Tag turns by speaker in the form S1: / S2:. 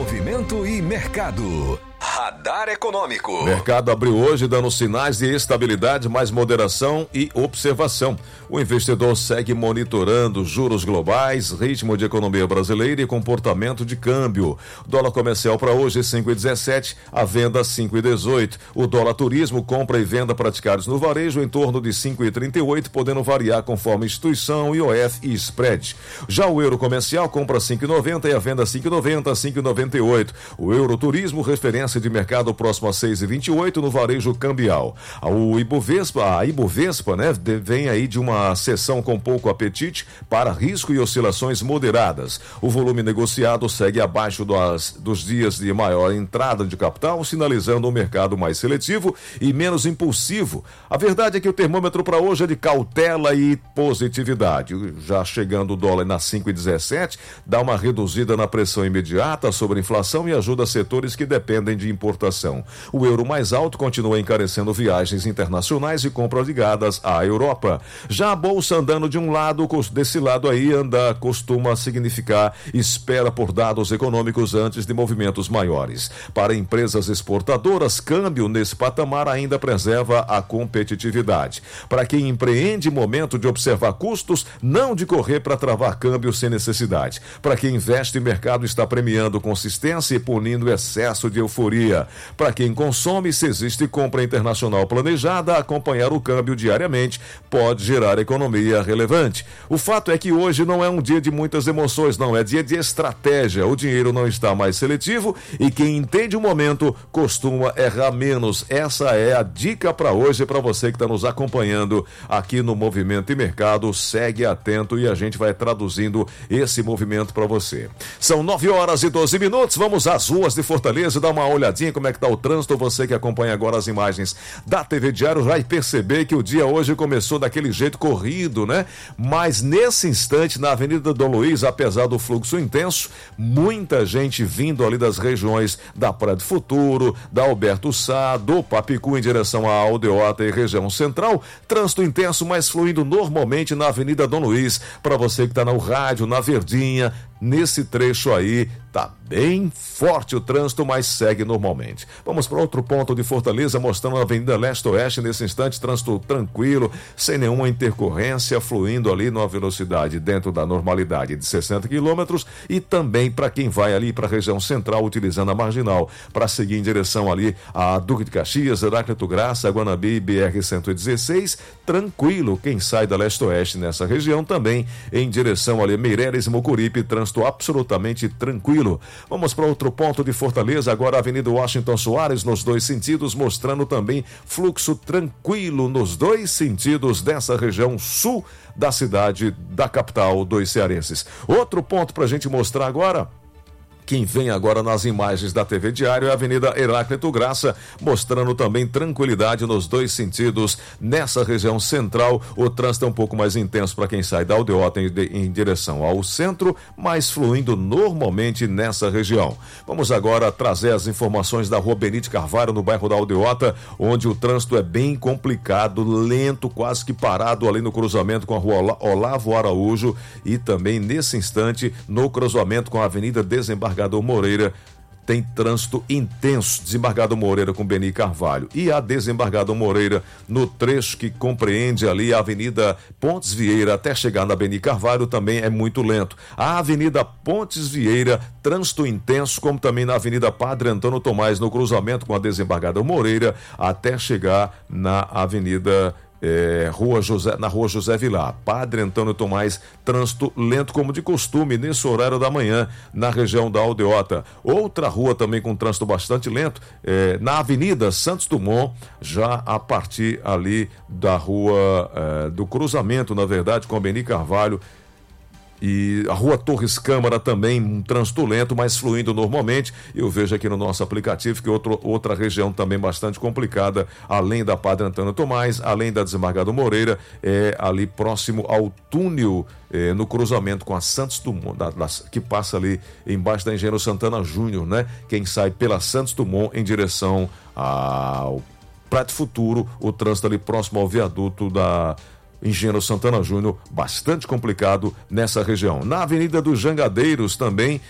S1: Movimento e mercado. Radar Econômico.
S2: Mercado abriu hoje dando sinais de estabilidade, mais moderação e observação. O investidor segue monitorando juros globais, ritmo de economia brasileira e comportamento de câmbio. Dólar comercial para hoje 5,17, a venda 5,18. O dólar turismo, compra e venda praticados no varejo em torno de 5,38, podendo variar conforme instituição, IOF e spread. Já o euro comercial compra 5,90 e a venda 5,90, 5,98. O euro turismo, referência de mercado próximo a 6,28 no varejo cambial. A Ibovespa, né, vem aí de uma sessão com pouco apetite para risco e oscilações moderadas. O volume negociado segue abaixo dos dias de maior entrada de capital, sinalizando um mercado mais seletivo e menos impulsivo. A verdade é que o termômetro para hoje é de cautela e positividade. Já chegando o dólar na 5,17, dá uma reduzida na pressão imediata sobre a inflação e ajuda setores que dependem de importação. O euro mais alto continua encarecendo viagens internacionais e compras ligadas à Europa. Já a bolsa andando de um lado, desse lado aí costuma significar espera por dados econômicos antes de movimentos maiores. Para empresas exportadoras, câmbio nesse patamar ainda preserva a competitividade. Para quem empreende, momento de observar custos, não de correr para travar câmbio sem necessidade. Para quem investe, mercado está premiando consistência e punindo excesso de euforia. Para quem consome, se existe compra internacional planejada, acompanhar o câmbio diariamente pode gerar economia relevante. O fato é que hoje não é um dia de muitas emoções, não, é dia de estratégia. O dinheiro não está mais seletivo e quem entende o momento costuma errar menos. Essa é a dica para hoje, para você que está nos acompanhando aqui no Movimento e Mercado. Segue atento e a gente vai traduzindo esse movimento para você. São 9h12, vamos às ruas de Fortaleza dar uma olhadinha como é que está o trânsito. Você que acompanha agora as imagens da TV Diário vai perceber que o dia hoje começou daquele jeito corrido, né? Mas nesse instante, na Avenida Dom Luiz, apesar do fluxo intenso, muita gente vindo ali das regiões da Praia do Futuro, da Alberto Sá, do Papicu em direção à Aldeota e região central. Trânsito intenso, mas fluindo normalmente na Avenida Dom Luiz. Para você que está no rádio, na Verdinha, nesse trecho aí, tá bem forte o trânsito, mas segue normalmente. Vamos para outro ponto de Fortaleza, mostrando a Avenida Leste-Oeste, nesse instante, trânsito tranquilo, sem nenhuma intercorrência, fluindo ali numa velocidade dentro da normalidade de 60 km, e também para quem vai ali para a região central, utilizando a marginal, para seguir em direção ali a Duque de Caxias, Heráclito Graça, Guanabi, BR-116, tranquilo. Quem sai da Leste-Oeste nessa região também em direção ali a Meireles e Mucuripe, trânsito absolutamente tranquilo. Vamos para outro ponto de Fortaleza, agora a Avenida Washington Soares, nos dois sentidos, mostrando também fluxo tranquilo nos dois sentidos dessa região sul da cidade, da capital dos cearenses. Outro ponto para a gente mostrar agora. Quem vem agora nas imagens da TV Diário é a Avenida Heráclito Graça, mostrando também tranquilidade nos dois sentidos. Nessa região central, o trânsito é um pouco mais intenso para quem sai da Aldeota em direção ao centro, mas fluindo normalmente nessa região. Vamos agora trazer as informações da Rua Benite Carvalho, no bairro da Aldeota, onde o trânsito é bem complicado, lento, quase que parado ali no cruzamento com a Rua Olavo Araújo e também nesse instante no cruzamento com a Avenida Desembargador Moreira. Tem trânsito intenso, Desembargador Moreira com Beni Carvalho, e a Desembargador Moreira no trecho que compreende ali a Avenida Pontes Vieira até chegar na Beni Carvalho também é muito lento. A Avenida Pontes Vieira, trânsito intenso, como também na Avenida Padre Antônio Tomás no cruzamento com a Desembargador Moreira até chegar na Avenida na Rua José Vilar. Padre Antônio Tomás, trânsito lento como de costume nesse horário da manhã na região da Aldeota. Outra rua também com trânsito bastante lento na Avenida Santos Dumont, já a partir ali da rua do cruzamento, na verdade, com a Beni Carvalho. E a Rua Torres Câmara também, um trânsito lento, mas fluindo normalmente. Eu vejo aqui no nosso aplicativo que outra região também bastante complicada, além da Padre Antônio Tomás, além da Desembargador Moreira, ali próximo ao túnel, no cruzamento com a Santos Dumont, que passa ali embaixo da Engenheiro Santana Júnior, né? Quem sai pela Santos Dumont em direção ao Praia do Futuro, o trânsito ali próximo ao viaduto da Engenheiro Santana Júnior, bastante complicado nessa região. Na Avenida dos Jangadeiros também,